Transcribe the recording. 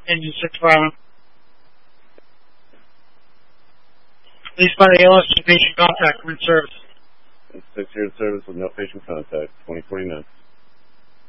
Engine 6 filing. Police by the ALS, patient contact, we're in service. 6 here in service with no patient contact, 2049.